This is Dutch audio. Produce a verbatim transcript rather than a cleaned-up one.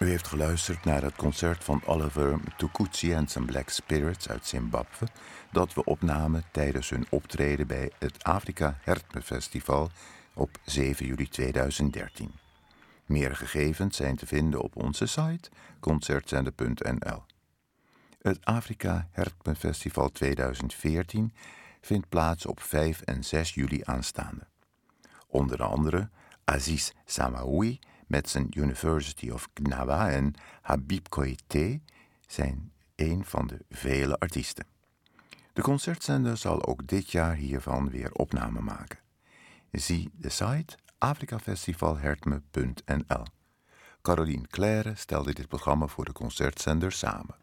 U heeft geluisterd naar het concert van Oliver Mtukudzi en zijn Black Spirits uit Zimbabwe, dat we opnamen tijdens hun optreden bij het Afrika Hertme Festival op zeven juli tweeduizend dertien. Meer gegevens zijn te vinden op onze site concertzender punt n l. Het Afrika Hertme Festival tweeduizend veertien vindt plaats op vijf en zes juli aanstaande. Onder andere Aziz Samaoui met zijn University of Gnawa en Habib Koité zijn een van de vele artiesten. De concertzender zal ook dit jaar hiervan weer opname maken. Zie de site afrikafestivalhertme punt n l. Caroline Claire stelde dit programma voor de concertzender samen.